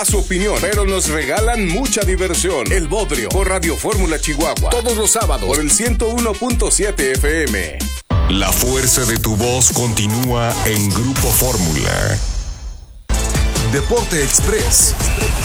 da su opinión, pero nos regalan mucha diversión. El Bodrio, por Radio Fórmula Chihuahua, todos los sábados, por el 101.7 FM. La fuerza de tu voz continúa en Grupo Fórmula. Deporte Express.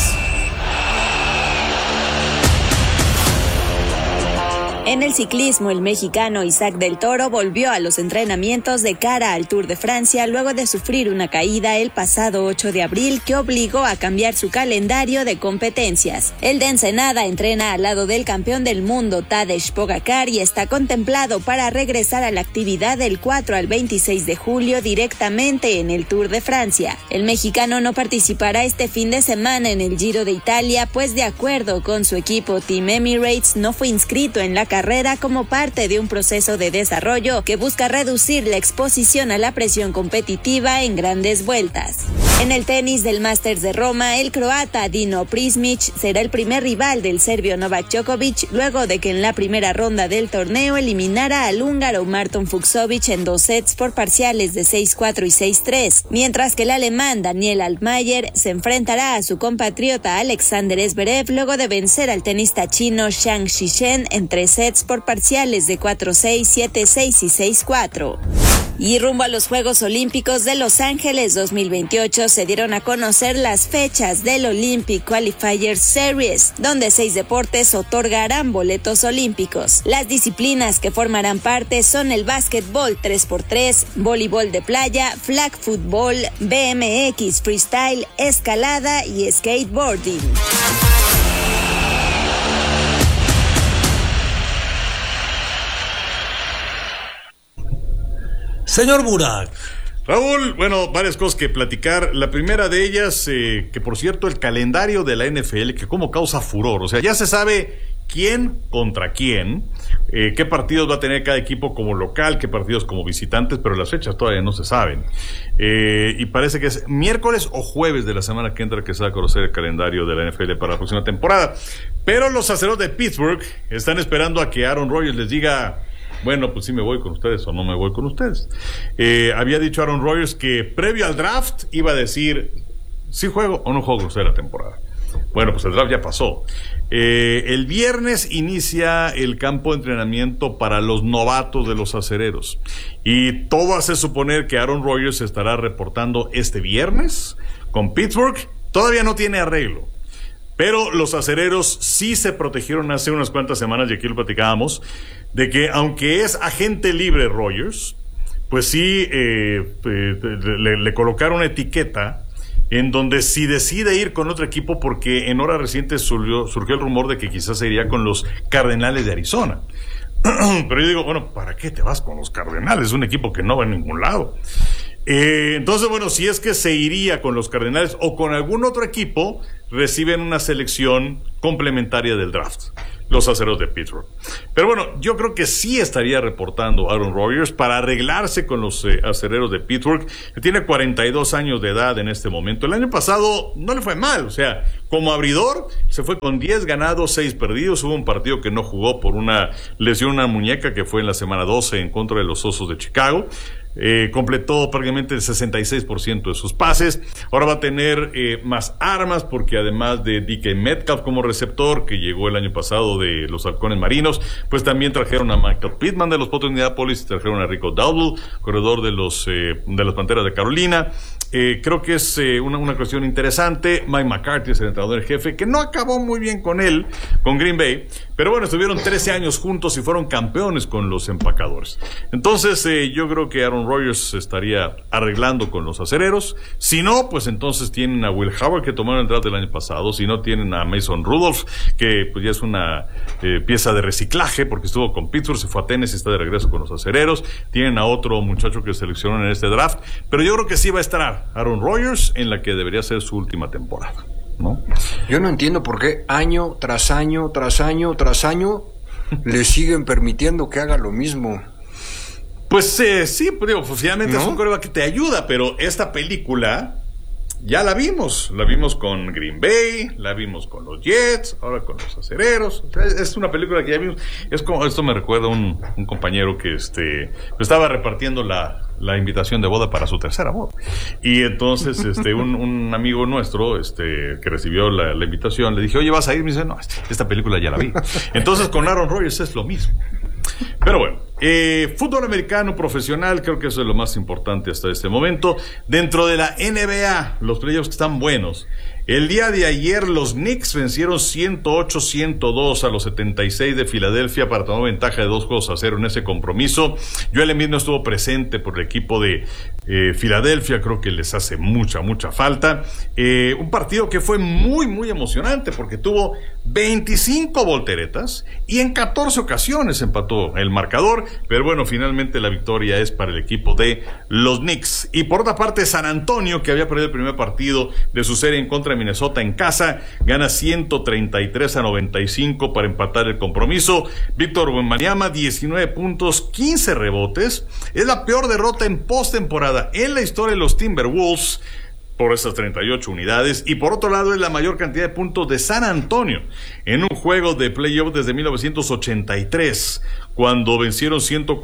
En el ciclismo, el mexicano Isaac del Toro volvió a los entrenamientos de cara al Tour de Francia luego de sufrir una caída el pasado 8 de abril que obligó a cambiar su calendario de competencias. El de Ensenada entrena al lado del campeón del mundo Tadej Pogačar y está contemplado para regresar a la actividad del 4 al 26 de julio directamente en el Tour de Francia. El mexicano no participará este fin de semana en el Giro de Italia, pues de acuerdo con su equipo Team Emirates no fue inscrito en la carrera como parte de un proceso de desarrollo que busca reducir la exposición a la presión competitiva en grandes vueltas. En el tenis del Masters de Roma, el croata Dino Prismic será el primer rival del serbio Novak Djokovic luego de que en la primera ronda del torneo eliminara al húngaro Marton Fucsovics en 2 sets por parciales de 6-4 y 6-3, mientras que el alemán Daniel Altmaier se enfrentará a su compatriota Alexander Zverev luego de vencer al tenista chino Zhang Zhizhen en 3 sets por parciales de 4-6, 7-6 y 6-4. Y rumbo a los Juegos Olímpicos de Los Ángeles 2028 se dieron a conocer las fechas del Olympic Qualifier Series, donde 6 deportes otorgarán boletos olímpicos. Las disciplinas que formarán parte son el básquetbol 3x3, voleibol de playa, flag football, BMX freestyle, escalada y skateboarding. Señor Burak. Raúl, bueno, varias cosas que platicar. La primera de ellas, que por cierto, el calendario de la NFL, que como causa furor. O sea, ya se sabe quién contra quién, qué partidos va a tener cada equipo como local, qué partidos como visitantes, pero las fechas todavía no se saben. Y parece que es miércoles o jueves de la semana que entra que se va a conocer el calendario de la NFL para la próxima temporada. Pero los aceros de Pittsburgh están esperando a que Aaron Rodgers les diga: bueno, pues sí me voy con ustedes o no me voy con ustedes. Había dicho Aaron Rodgers que previo al draft iba a decir si juego o no juego con ustedes la temporada. Bueno, pues el draft ya pasó. El viernes inicia el campo de entrenamiento para los novatos de los acereros. Y todo hace suponer que Aaron Rodgers estará reportando este viernes con Pittsburgh. Todavía no tiene arreglo. Pero los acereros sí se protegieron hace unas cuantas semanas, y aquí lo platicábamos, de que aunque es agente libre Rodgers, pues sí le colocaron una etiqueta en donde si decide ir con otro equipo, porque en horas recientes surgió el rumor de que quizás se iría con los Cardenales de Arizona. Pero yo digo, bueno, ¿para qué te vas con los Cardenales? Es un equipo que no va a ningún lado. Entonces, bueno, si es que se iría con los Cardenales o con algún otro equipo, reciben una selección complementaria del draft, los aceros de Pittsburgh. Pero bueno, yo creo que sí estaría reportando Aaron Rodgers para arreglarse con los acereros de Pittsburgh, que tiene 42 años de edad en este momento. El año pasado no le fue mal, o sea, como abridor se fue con 10 ganados, 6 perdidos. Hubo un partido que no jugó por una lesión en una muñeca, que fue en la semana 12 en contra de los Osos de Chicago. Completó prácticamente el 66% de sus pases. Ahora va a tener más armas, porque además de DK Metcalf como receptor, que llegó el año pasado de los Halcones Marinos, pues también trajeron a Michael Pittman de los Potros de Indianapolis, trajeron a Rico Dowdle, corredor de las Panteras de Carolina. Creo que es una cuestión interesante. Mike McCarthy es el entrenador en jefe, que no acabó muy bien con él, con Green Bay, pero bueno, estuvieron 13 años juntos y fueron campeones con los Empacadores. Entonces yo creo que Aaron Rodgers se estaría arreglando con los acereros. Si no, pues entonces tienen a Will Howard, que tomaron el draft del año pasado. Si no, tienen a Mason Rudolph, que pues ya es una pieza de reciclaje, porque estuvo con Pittsburgh, se fue a Tennessee, está de regreso con los acereros. Tienen a otro muchacho que seleccionaron en este draft, pero yo creo que sí va a estar Aaron Rodgers en la que debería ser su última temporada, ¿no? Yo no entiendo por qué año tras año tras año tras año le siguen permitiendo que haga lo mismo. Pues sí, pues digo, finalmente ¿no? Es un quarterback que te ayuda, pero esta película ya la vimos con Green Bay, la vimos con los Jets, ahora con los Acereros. O sea, es una película que ya vimos. Es como, esto me recuerda a un compañero que estaba repartiendo la invitación de boda para su tercera boda. Y entonces un amigo nuestro que recibió la invitación, le dije, oye, ¿vas a ir? Me dice, no, esta película ya la vi. Entonces con Aaron Rodgers es lo mismo. Pero bueno, fútbol americano profesional, creo que eso es lo más importante hasta este momento. Dentro de la NBA, los playoffs están buenos. El día de ayer los Knicks vencieron 108-102 a los 76 de Filadelfia para tomar ventaja de 2-0 en ese compromiso. Joel Embiid no estuvo presente por el equipo de Filadelfia, creo que les hace mucha falta. Un partido que fue muy emocionante porque tuvo 25 volteretas y en 14 ocasiones empató el marcador, pero bueno, finalmente la victoria es para el equipo de los Knicks. Y por otra parte, San Antonio, que había perdido el primer partido de su serie en contra de Minnesota en casa, gana 133-95 para empatar el compromiso. Víctor Wembanyama, 19 puntos, 15 rebotes. Es la peor derrota en postemporada en la historia de los Timberwolves por esas 38 unidades, y por otro lado es la mayor cantidad de puntos de San Antonio en un juego de playoff desde 1983, cuando vencieron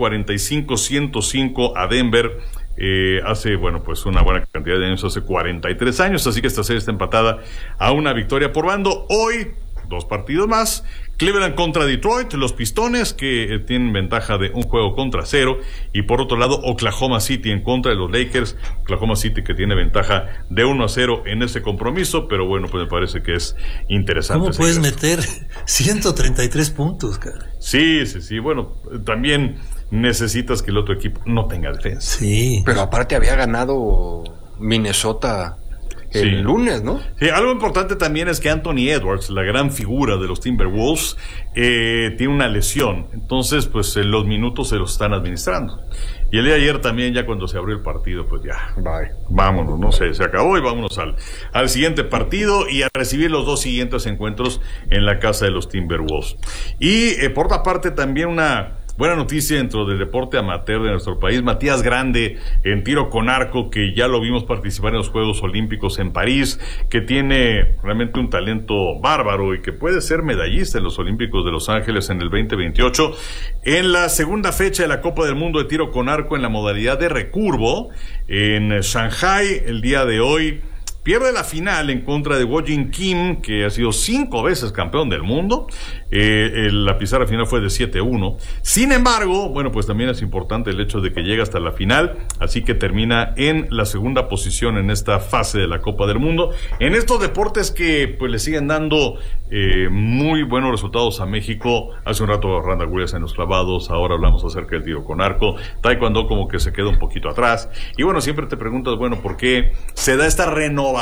145-105 a Denver. Hace, pues una buena cantidad de años, hace 43 años, así que esta serie está empatada a una victoria por bando. Hoy, 2 partidos más. Cleveland contra Detroit, los Pistones, que tienen ventaja de 1-0, y por otro lado Oklahoma City en contra de los Lakers. Oklahoma City que tiene ventaja de 1-0 en ese compromiso, pero bueno, pues me parece que es interesante. ¿Cómo puedes meter 133 puntos, cara? Sí, bueno, también necesitas que el otro equipo no tenga defensa. Sí. Pero aparte había ganado Minnesota el lunes, ¿no? Sí, algo importante también es que Anthony Edwards, la gran figura de los Timberwolves, tiene una lesión. Entonces, pues los minutos se los están administrando. Y el día de ayer también, ya cuando se abrió el partido, pues ya, bye, vámonos, no sé, se acabó y vámonos al siguiente partido y a recibir los 2 siguientes encuentros en la casa de los Timberwolves. Y por otra parte también una buena noticia dentro del deporte amateur de nuestro país. Matías Grande en tiro con arco, que ya lo vimos participar en los Juegos Olímpicos en París, que tiene realmente un talento bárbaro y que puede ser medallista en los Olímpicos de Los Ángeles en el 2028. En la segunda fecha de la Copa del Mundo de tiro con arco en la modalidad de recurvo en Shanghai, el día de hoy pierde la final en contra de Woo-Jin Kim, que ha sido 5 veces campeón del mundo. La pizarra final fue de 7-1. Sin embargo, pues también es importante el hecho de que llega hasta la final, así que termina en la segunda posición en esta fase de la Copa del Mundo. En estos deportes que pues le siguen dando muy buenos resultados a México. Hace un rato Randa Williams en los clavados, ahora hablamos acerca del tiro con arco. Taekwondo como que se queda un poquito atrás. Y bueno, siempre te preguntas, ¿por qué se da esta renovación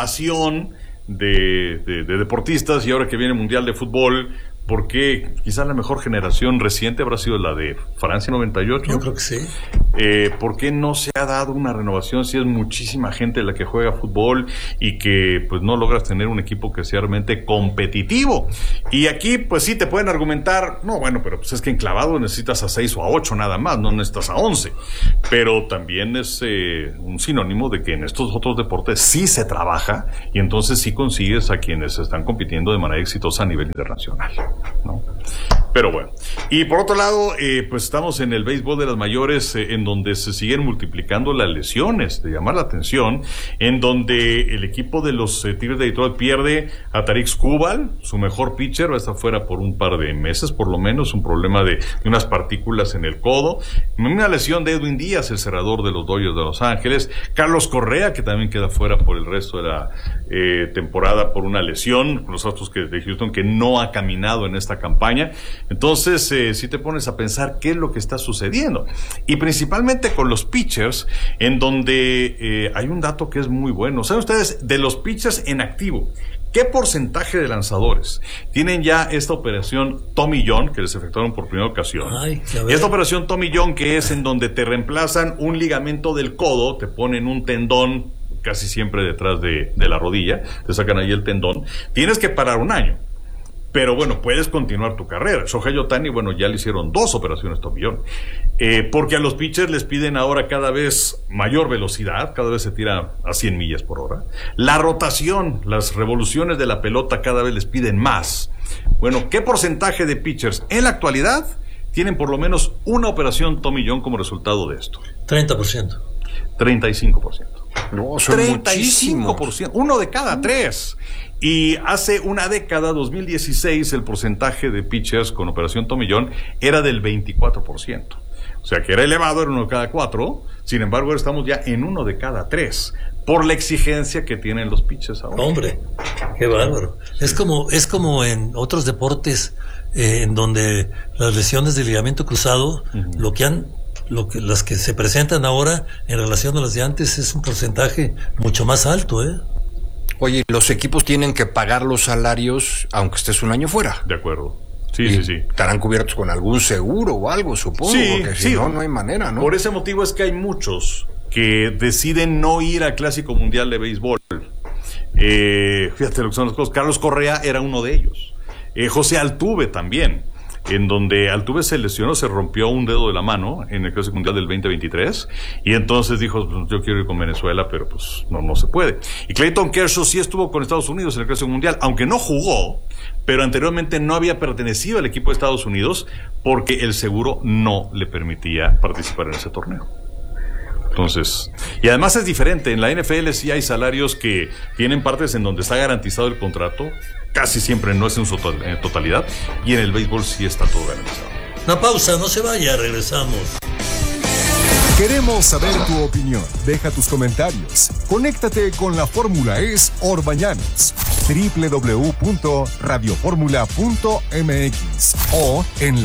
de deportistas? Y ahora que viene el Mundial de Fútbol, ¿por qué quizás la mejor generación reciente habrá sido la de Francia 98? Yo creo que sí. ¿Por qué no se ha dado una renovación si es muchísima gente la que juega fútbol y que pues no logras tener un equipo que sea realmente competitivo? Y aquí pues sí te pueden argumentar, pero pues es que en clavado necesitas a 6 o a 8 nada más, no necesitas a 11. Pero también es un sinónimo de que en estos otros deportes sí se trabaja y entonces sí consigues a quienes están compitiendo de manera exitosa a nivel internacional, ¿no? Pero bueno, y por otro lado, pues estamos en el béisbol de las mayores, en donde se siguen multiplicando las lesiones, de llamar la atención, en donde el equipo de los Tigres de Detroit pierde a Tarik Skubal, su mejor pitcher, va a estar fuera por un par de meses por lo menos, un problema de unas partículas en el codo, una lesión de Edwin Díaz, el cerrador de los Dodgers de Los Ángeles, Carlos Correa, que también queda fuera por el resto de la temporada por una lesión, los Astros de Houston, que no ha caminado en esta campaña. Entonces, si te pones a pensar qué es lo que está sucediendo, y principalmente con los pitchers, en donde hay un dato que es muy bueno. ¿Saben ustedes de los pitchers en activo qué porcentaje de lanzadores tienen ya esta operación Tommy John, que les efectuaron por primera ocasión? Esta operación Tommy John, que es en donde te reemplazan un ligamento del codo, te ponen un tendón casi siempre detrás de la rodilla, te sacan ahí el tendón, tienes que parar un año. Pero bueno, puedes continuar tu carrera. Shohei Ohtani, bueno, ya le hicieron 2 operaciones tomillón. Porque a los pitchers les piden ahora cada vez mayor velocidad, cada vez se tira a 100 millas por hora. La rotación, las revoluciones de la pelota cada vez les piden más. Bueno, ¿qué porcentaje de pitchers en la actualidad tienen por lo menos una operación tomillón como resultado de esto? 30%. 35%. No, son 35%. muchísimos. 1 de cada 3. Y hace una década, 2016, el porcentaje de pitchers con operación tomillón era del 24%. O sea que era elevado, era 1 de cada 4. Sin embargo, ahora estamos ya en 1 de cada 3. Por la exigencia que tienen los pitchers ahora. Hombre, qué bárbaro. Es como en otros deportes en donde las lesiones de ligamento cruzado, las que se presentan ahora en relación a las de antes es un porcentaje mucho más alto, ¿eh? Oye, los equipos tienen que pagar los salarios aunque estés un año fuera. De acuerdo. Sí. Estarán cubiertos con algún seguro o algo, supongo, porque si no, no hay manera, ¿no? Por ese motivo es que hay muchos que deciden no ir al Clásico Mundial de Béisbol. Fíjate lo que son las cosas. Carlos Correa era uno de ellos. José Altuve también, en donde Altuve se lesionó, se rompió un dedo de la mano en el Clásico Mundial del 2023, y entonces dijo, pues, yo quiero ir con Venezuela, pero pues no se puede. Y Clayton Kershaw sí estuvo con Estados Unidos en el Clásico Mundial, aunque no jugó, pero anteriormente no había pertenecido al equipo de Estados Unidos porque el seguro no le permitía participar en ese torneo. Entonces, y además es diferente, en la NFL sí hay salarios que tienen partes en donde está garantizado el contrato, casi siempre no es en su totalidad, y en el béisbol sí está todo garantizado. Una pausa, no se vaya, regresamos. Queremos saber tu opinión. Deja tus comentarios. Conéctate con la Fórmula ES Orbañanos. www.radioformula.mx o en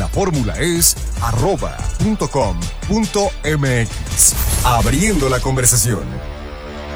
laformulaes.com.mx. Abriendo la conversación.